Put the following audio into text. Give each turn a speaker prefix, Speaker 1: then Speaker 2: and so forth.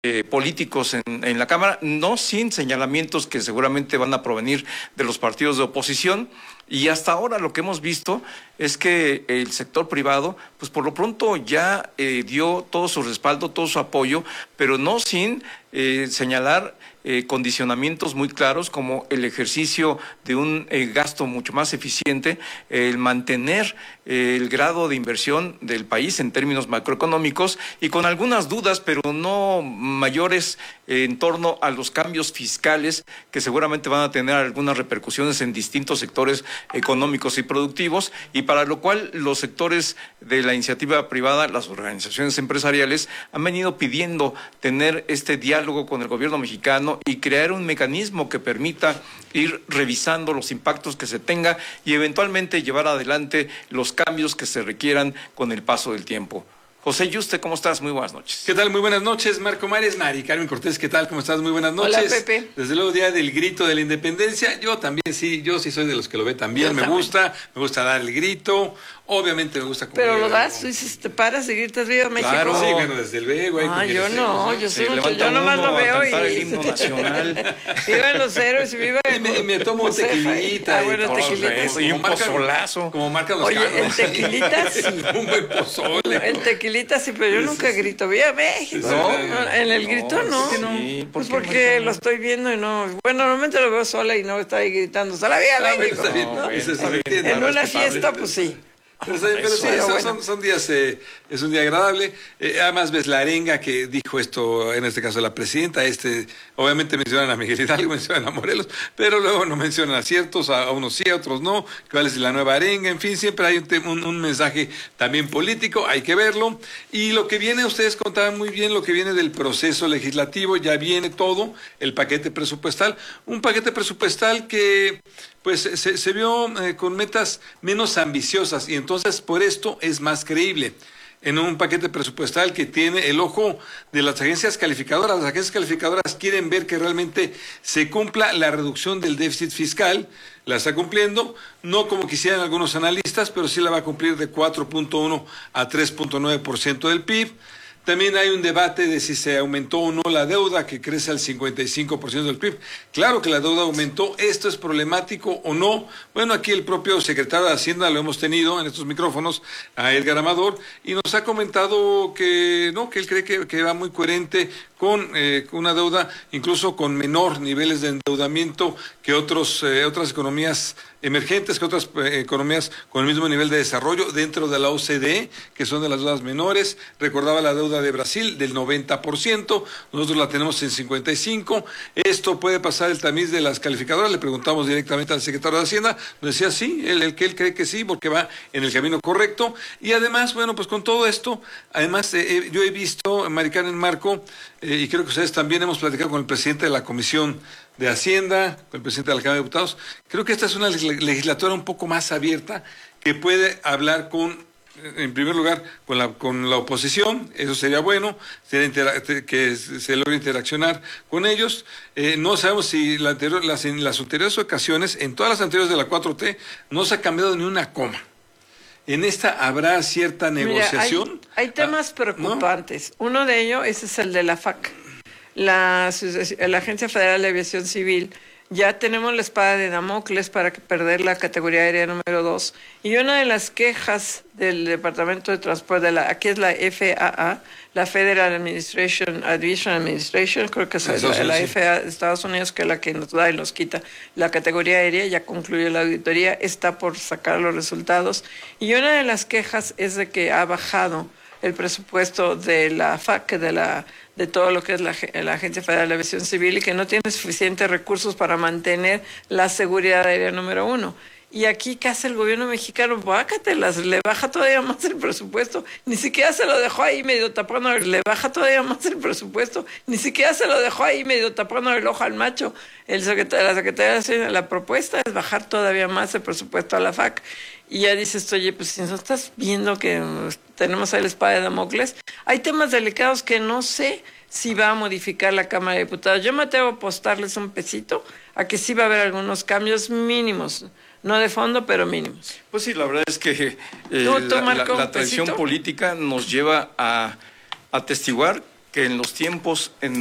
Speaker 1: políticos en la Cámara, no sin señalamientos que seguramente van a provenir de los partidos de oposición. Y hasta ahora lo que hemos visto es que el sector privado, pues por lo pronto ya dio todo su respaldo, todo su apoyo, pero no sin señalar condicionamientos muy claros como el ejercicio de un gasto mucho más eficiente, el mantener el grado de inversión del país en términos macroeconómicos y con algunas dudas, pero no mayores en torno a los cambios fiscales que seguramente van a tener algunas repercusiones en distintos sectores económicos y productivos, y para lo cual los sectores de la iniciativa privada, las organizaciones empresariales, han venido pidiendo tener este diálogo con el gobierno mexicano y crear un mecanismo que permita ir revisando los impactos que se tenga y eventualmente llevar adelante los cambios que se requieran con el paso del tiempo. José Yuste, ¿cómo estás? Muy buenas noches.
Speaker 2: ¿Qué tal? Muy buenas noches, Marco Mares, Mari Carmen Cortés, ¿qué tal? ¿Cómo estás? Muy buenas noches.
Speaker 3: Hola, Pepe.
Speaker 2: Desde luego, día del grito de la independencia. Yo sí soy de los que lo ve también. Me gusta dar el grito. Obviamente me gusta.
Speaker 3: Pero lo das, tú dices, te paras y gritas Viva México.
Speaker 2: Claro, sí, bueno, desde luego.
Speaker 3: Yo no, yo nomás lo veo y
Speaker 1: el himno nacional.
Speaker 3: Vivan los héroes y viva.
Speaker 2: Y me tomo un tequilita.
Speaker 3: Bueno, tequilita.
Speaker 1: Y un pozolazo.
Speaker 2: Como marcan los
Speaker 3: Oye,
Speaker 2: carros.
Speaker 3: el tequilita sí.
Speaker 2: Un buen pozole.
Speaker 3: El tequilita sí, pero yo nunca grito Viva México.
Speaker 2: No,
Speaker 3: en el grito no.
Speaker 1: Sí,
Speaker 3: Pues porque lo estoy viendo y no. Bueno, normalmente lo veo sola y no está ahí gritando ¡Sola Viva México!
Speaker 2: Está bien,
Speaker 3: ¿no?
Speaker 2: eso se entiende.
Speaker 3: En una fiesta, pues sí.
Speaker 2: Pero sí, son días, es un día agradable. Además ves la arenga que dijo esto, en este caso la presidenta, obviamente mencionan a Miguel Hidalgo, mencionan a Morelos, pero luego no mencionan a ciertos, a unos sí, a otros no, cuál es la nueva arenga, en fin, siempre hay un mensaje también político, hay que verlo. Y lo que viene, ustedes contaban muy bien lo que viene del proceso legislativo, ya viene todo, el paquete presupuestal, un paquete presupuestal que pues se vio con metas menos ambiciosas y entonces por esto es más creíble. En un paquete presupuestal que tiene el ojo de las agencias calificadoras. Las agencias calificadoras quieren ver que realmente se cumpla la reducción del déficit fiscal. La está cumpliendo, no como quisieran algunos analistas, pero sí la va a cumplir de 4.1 a 3.9% del PIB. También hay un debate de si se aumentó o no la deuda, que crece al 55% del PIB. Claro que la deuda aumentó, ¿esto es problemático o no? Bueno, aquí el propio secretario de Hacienda lo hemos tenido en estos micrófonos, a Edgar Amador, y nos ha comentado que no, que él cree que va muy coherente con una deuda incluso con menor niveles de endeudamiento que otras economías emergentes, que otras economías con el mismo nivel de desarrollo dentro de la OCDE, que son de las deudas menores. Recordaba la deuda de Brasil del 90%, nosotros la tenemos en 55%. Esto puede pasar el tamiz de las calificadoras. Le preguntamos directamente al secretario de Hacienda, nos decía sí, él cree que sí, porque va en el camino correcto. Y además, bueno, pues con todo esto, además yo he visto, Mari Carmen, Marco, y creo que ustedes también hemos platicado con el presidente de la Comisión de Hacienda, con el presidente de la Cámara de Diputados. Creo que esta es una legislatura un poco más abierta, que puede hablar en primer lugar, con la oposición. Eso sería bueno, que se logre interaccionar con ellos. No sabemos si en las anteriores ocasiones, en todas las anteriores de la 4T, no se ha cambiado ni una coma. ¿En esta habrá cierta negociación?
Speaker 3: Mira, hay temas preocupantes. ¿No? Uno de ellos es el de la FAC, la Agencia Federal de Aviación Civil. Ya tenemos la espada de Damocles para perder la categoría aérea número 2. Y una de las quejas del Departamento de Transporte, aquí es la FAA, la Federal Aviation Administration, creo que es la FAA de Estados Unidos, que es la que nos da y nos quita la categoría aérea. Ya concluyó la auditoría, está por sacar los resultados. Y una de las quejas es de que ha bajado el presupuesto de la FAC, de todo lo que es la Agencia Federal de Aviación Civil, y que no tiene suficientes recursos para mantener la seguridad aérea número 1. Y aquí, ¿qué hace el gobierno mexicano? Bácatelas, le baja todavía más el presupuesto. Ni siquiera se lo dejó ahí medio tapando, le baja todavía más el presupuesto. Ni siquiera se lo dejó ahí medio tapando el ojo al macho. La Secretaría de Hacienda, la propuesta es bajar todavía más el presupuesto a la FAC. Y ya dices, oye, pues si no estás viendo que tenemos ahí la espada de Damocles, hay temas delicados que no sé si va a modificar la Cámara de Diputados. Yo me atrevo a apostarles un pesito a que sí va a haber algunos cambios mínimos. No de fondo, pero mínimos.
Speaker 1: Pues sí, la verdad es que la tradición política nos lleva a atestiguar que en los tiempos en